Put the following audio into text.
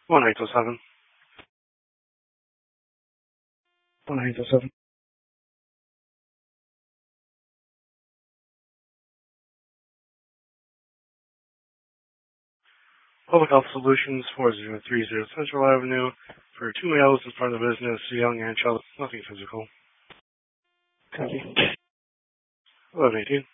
1807. 1807. Public Health Solutions, 4030 Central Avenue, for 2 males in front of the business, young and child, nothing physical. Thank you. 1118.